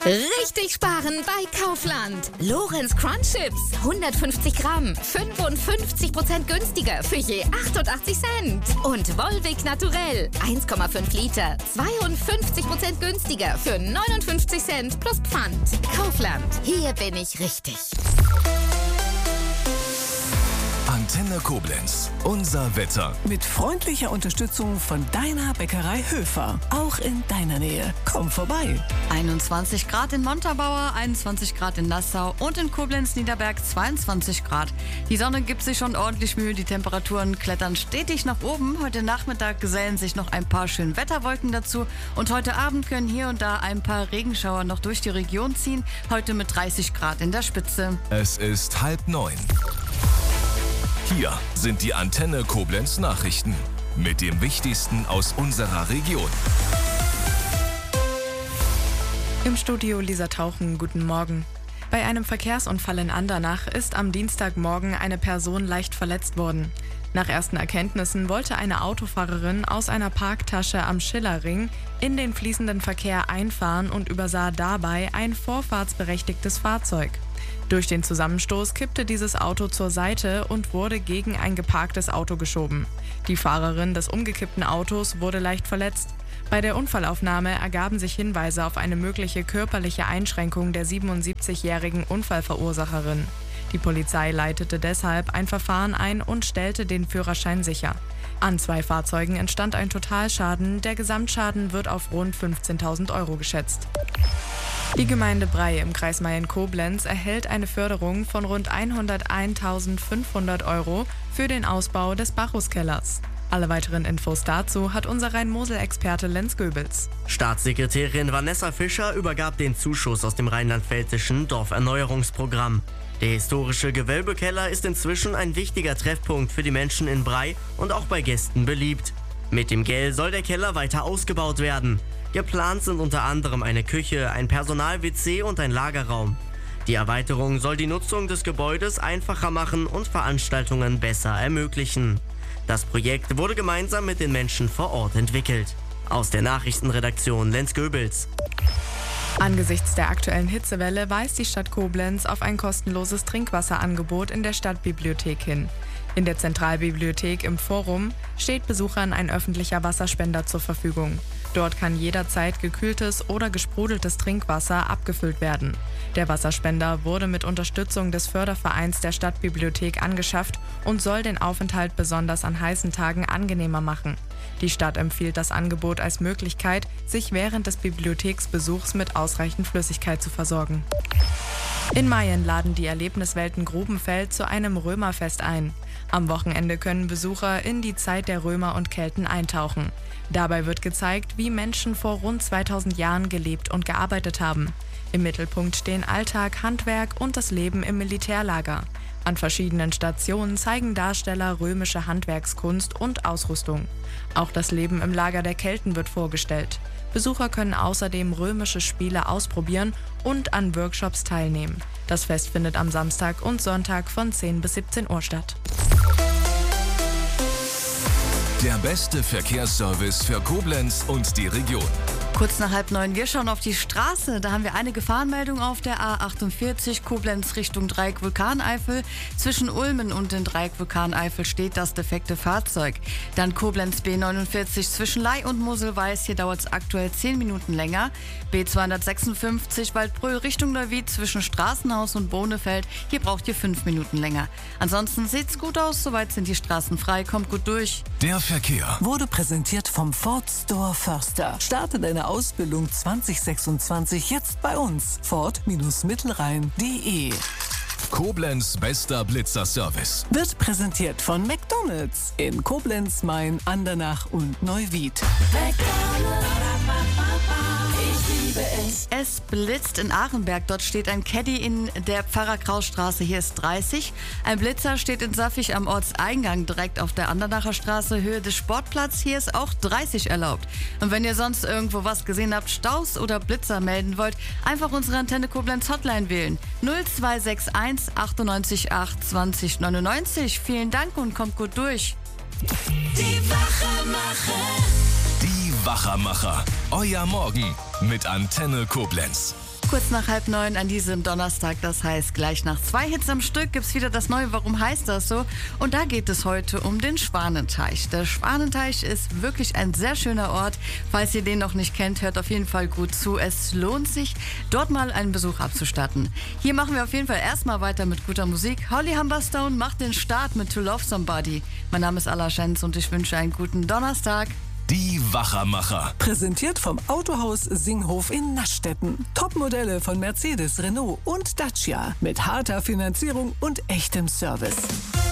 Richtig sparen bei Kaufland. Lorenz Crunch Chips, 150 Gramm, 55% günstiger für je 88 Cent. Und Volvic Naturell, 1,5 Liter, 52% günstiger für 59 Cent plus Pfand. Kaufland, hier bin ich richtig. Antenne Koblenz, unser Wetter. Mit freundlicher Unterstützung von deiner Bäckerei Höfer. Auch in deiner Nähe. Komm vorbei. 21 Grad in Montabaur, 21 Grad in Nassau und in Koblenz-Niederberg 22 Grad. Die Sonne gibt sich schon ordentlich Mühe, die Temperaturen klettern stetig nach oben. Heute Nachmittag gesellen sich noch ein paar schöne Wetterwolken dazu und heute Abend können hier und da ein paar Regenschauer noch durch die Region ziehen. Heute mit 30 Grad in der Spitze. Es ist 8:30. Hier sind die Antenne Koblenz Nachrichten mit dem Wichtigsten aus unserer Region. Im Studio Lisa Tauchen, guten Morgen. Bei einem Verkehrsunfall in Andernach ist am Dienstagmorgen eine Person leicht verletzt worden. Nach ersten Erkenntnissen wollte eine Autofahrerin aus einer Parktasche am Schillerring in den fließenden Verkehr einfahren und übersah dabei ein vorfahrtsberechtigtes Fahrzeug. Durch den Zusammenstoß kippte dieses Auto zur Seite und wurde gegen ein geparktes Auto geschoben. Die Fahrerin des umgekippten Autos wurde leicht verletzt. Bei der Unfallaufnahme ergaben sich Hinweise auf eine mögliche körperliche Einschränkung der 77-jährigen Unfallverursacherin. Die Polizei leitete deshalb ein Verfahren ein und stellte den Führerschein sicher. An 2 Fahrzeugen entstand ein Totalschaden. Der Gesamtschaden wird auf rund 15.000 Euro geschätzt. Die Gemeinde Bray im Kreis Mayen-Koblenz erhält eine Förderung von rund 101.500 Euro für den Ausbau des Bacchuskellers. Alle weiteren Infos dazu hat unser Rhein-Mosel-Experte Lenz Goebels. Staatssekretärin Vanessa Fischer übergab den Zuschuss aus dem rheinland-pfälzischen Dorferneuerungsprogramm. Der historische Gewölbekeller ist inzwischen ein wichtiger Treffpunkt für die Menschen in Bray und auch bei Gästen beliebt. Mit dem Geld soll der Keller weiter ausgebaut werden. Geplant sind unter anderem eine Küche, ein Personal-WC und ein Lagerraum. Die Erweiterung soll die Nutzung des Gebäudes einfacher machen und Veranstaltungen besser ermöglichen. Das Projekt wurde gemeinsam mit den Menschen vor Ort entwickelt. Aus der Nachrichtenredaktion Lenz Goebels. Angesichts der aktuellen Hitzewelle weist die Stadt Koblenz auf ein kostenloses Trinkwasserangebot in der Stadtbibliothek hin. In der Zentralbibliothek im Forum steht Besuchern ein öffentlicher Wasserspender zur Verfügung. Dort kann jederzeit gekühltes oder gesprudeltes Trinkwasser abgefüllt werden. Der Wasserspender wurde mit Unterstützung des Fördervereins der Stadtbibliothek angeschafft und soll den Aufenthalt besonders an heißen Tagen angenehmer machen. Die Stadt empfiehlt das Angebot als Möglichkeit, sich während des Bibliotheksbesuchs mit ausreichend Flüssigkeit zu versorgen. In Mayen laden die Erlebniswelten Grubenfeld zu einem Römerfest ein. Am Wochenende können Besucher in die Zeit der Römer und Kelten eintauchen. Dabei wird gezeigt, wie Menschen vor rund 2000 Jahren gelebt und gearbeitet haben. Im Mittelpunkt stehen Alltag, Handwerk und das Leben im Militärlager. An verschiedenen Stationen zeigen Darsteller römische Handwerkskunst und Ausrüstung. Auch das Leben im Lager der Kelten wird vorgestellt. Besucher können außerdem römische Spiele ausprobieren und an Workshops teilnehmen. Das Fest findet am Samstag und Sonntag von 10 bis 17 Uhr statt. Der beste Verkehrsservice für Koblenz und die Region. Kurz nach 8:30, wir schauen auf die Straße. Da haben wir eine Gefahrenmeldung auf der A48 Koblenz Richtung Dreieck Vulkaneifel. Zwischen Ulmen und den Dreieck Vulkaneifel steht das defekte Fahrzeug. Dann Koblenz B49 zwischen Ley und Moselweiß. Hier dauert es aktuell 10 Minuten länger. B256 Waldbröl Richtung Neuwied zwischen Straßenhaus und Bohnefeld. Hier braucht ihr 5 Minuten länger. Ansonsten sieht's gut aus. Soweit sind die Straßen frei. Kommt gut durch. Der Verkehr Wurde präsentiert vom Ford Store Förster. Starte deine Ausbildung 2026 jetzt bei uns. Ford-Mittelrhein.de. Koblenz bester Blitzerservice. Wird präsentiert von McDonald's in Koblenz, Mayen, Andernach und Neuwied. Es blitzt in Arenberg. Dort steht ein Caddy in der Pfarrer-Kraus-Straße. Hier ist 30. Ein Blitzer steht in Saffig am Ortseingang direkt auf der Andernacher Straße, Höhe des Sportplatz. Hier ist auch 30 erlaubt. Und wenn ihr sonst irgendwo was gesehen habt, Staus oder Blitzer melden wollt, einfach unsere Antenne Koblenz Hotline wählen. 0261 98 8 20 99. Vielen Dank und kommt gut durch. Die Wachermacher. Die Wachermacher. Euer Morgen mit Antenne Koblenz. Kurz nach 8:30 an diesem Donnerstag, das heißt gleich nach 2 Hits am Stück, gibt's wieder das Neue Warum heißt das so? Und da geht es heute um den Schwanenteich. Der Schwanenteich ist wirklich ein sehr schöner Ort. Falls ihr den noch nicht kennt, hört auf jeden Fall gut zu. Es lohnt sich, dort mal einen Besuch abzustatten. Hier machen wir auf jeden Fall erstmal weiter mit guter Musik. Holly Humberstone macht den Start mit To Love Somebody. Mein Name ist Alla Schenz und ich wünsche einen guten Donnerstag. Die Wachermacher. Präsentiert vom Autohaus Singhof in Naschstetten. Topmodelle von Mercedes, Renault und Dacia. Mit harter Finanzierung und echtem Service.